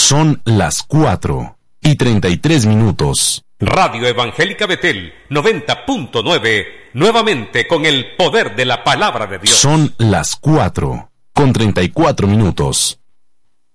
Son las 4:33. Radio Evangélica Betel 90.9, nuevamente con el poder de la palabra de Dios. Son las 4:34.